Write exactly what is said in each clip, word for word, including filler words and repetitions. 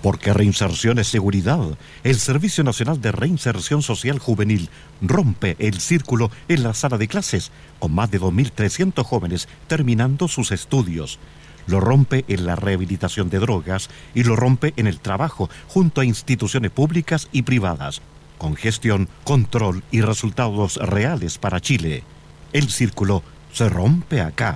Porque reinserción es seguridad. El Servicio Nacional de Reinserción Social Juvenil rompe el círculo en la sala de clases, con más de dos mil trescientos jóvenes terminando sus estudios. Lo rompe en la rehabilitación de drogas y lo rompe en el trabajo junto a instituciones públicas y privadas, con gestión, control y resultados reales para Chile. El círculo se rompe acá.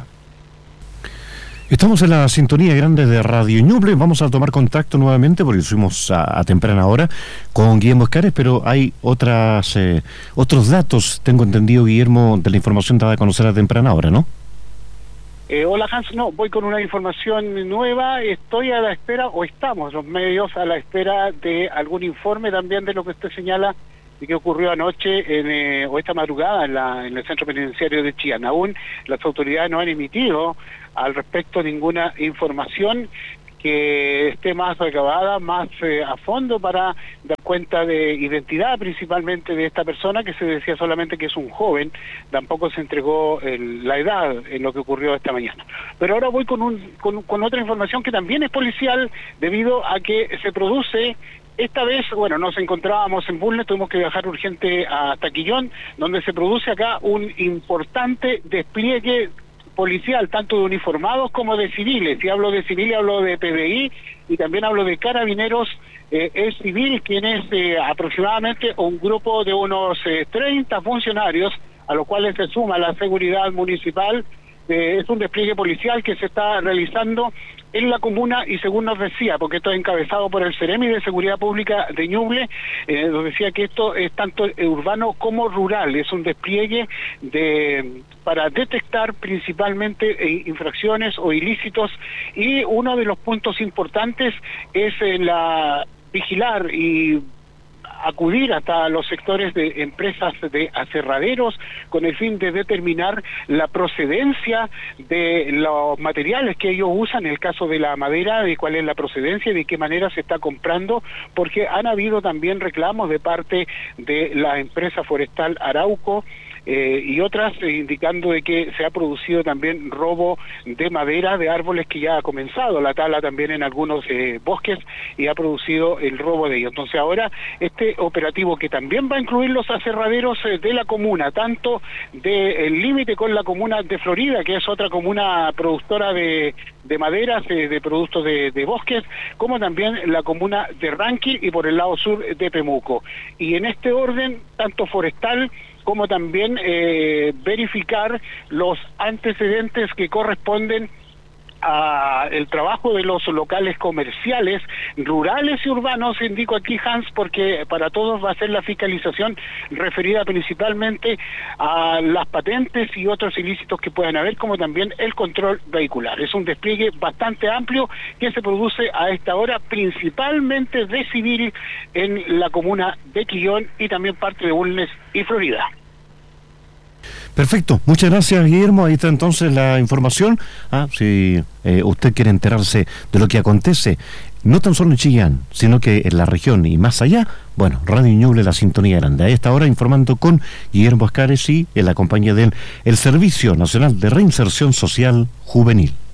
Estamos en la sintonía grande de Radio Ñuble. Vamos a tomar contacto nuevamente porque lo hicimos a, a temprana hora con Guillermo Escares, pero hay otras eh, otros datos, tengo entendido, Guillermo, de la información dada a conocer a temprana hora, ¿no? Eh, hola Hans, no, voy con una información nueva. Estoy a la espera, o estamos los medios a la espera de algún informe también de lo que usted señala de que ocurrió anoche en, eh, o esta madrugada en, la, en el centro penitenciario de Chillán. Aún las autoridades no han emitido al respecto ninguna información que esté más recabada, más eh, a fondo para dar cuenta de identidad principalmente de esta persona, que se decía solamente que es un joven. Tampoco se entregó el, la edad en lo que ocurrió esta mañana. Pero ahora voy con, un, con, con otra información que también es policial, debido a que se produce. Esta vez, bueno, nos encontrábamos en Bulnes, tuvimos que viajar urgente a Taquillón, donde se produce acá un importante despliegue policial, tanto de uniformados como de civiles. Si hablo de civiles, hablo de P D I y también hablo de carabineros. Eh, es civil, quien es eh, aproximadamente un grupo de unos eh, treinta funcionarios, a los cuales se suma la seguridad municipal. Eh, es un despliegue policial que se está realizando en la comuna, y según nos decía, porque esto es encabezado por el Ceremi de Seguridad Pública de Ñuble, eh, nos decía que esto es tanto urbano como rural. Es un despliegue de para detectar principalmente eh, infracciones o ilícitos, y uno de los puntos importantes es eh, la vigilar y acudir hasta los sectores de empresas de aserraderos con el fin de determinar la procedencia de los materiales que ellos usan. En el caso de la madera, de cuál es la procedencia y de qué manera se está comprando, porque han habido también reclamos de parte de la empresa forestal Arauco Eh, y otras, eh, indicando de que se ha producido también robo de madera de árboles, que ya ha comenzado la tala también en algunos eh, bosques, y ha producido el robo de ellos. Entonces ahora este operativo, que también va a incluir los aserraderos eh, de la comuna, tanto del límite con la comuna de Florida, que es otra comuna productora de, de maderas, eh, de productos de, de bosques, como también la comuna de Ranqui y por el lado sur de Pemuco. Y en este orden, tanto forestal como también eh, verificar los antecedentes que corresponden a el trabajo de los locales comerciales, rurales y urbanos, indico aquí, Hans, porque para todos va a ser la fiscalización referida principalmente a las patentes y otros ilícitos que puedan haber, como también el control vehicular. Es un despliegue bastante amplio que se produce a esta hora, principalmente de civil, en la comuna de Quillón y también parte de Bulnes y Florida. Perfecto, muchas gracias, Guillermo. Ahí está entonces la información. Ah, si eh, usted quiere enterarse de lo que acontece, no tan solo en Chillán, sino que en la región y más allá, bueno, Radio Ñuble, la sintonía grande. A esta hora informando con Guillermo Escares y en la compañía del el Servicio Nacional de Reinserción Social Juvenil.